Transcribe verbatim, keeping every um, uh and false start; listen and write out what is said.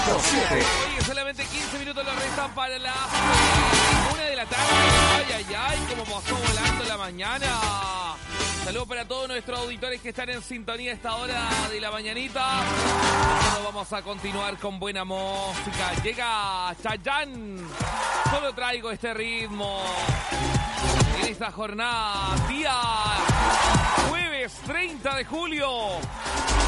punto siete. Oye, solamente quince minutos lo restan para la una de la tarde. Ay, ay, ay, como pasó volando la mañana. Saludos para todos nuestros auditores que están en sintonía a esta hora de la mañanita. Nosotros vamos a continuar con buena música. Llega Chayanne. Solo traigo este ritmo en esta jornada. Día jueves treinta de julio.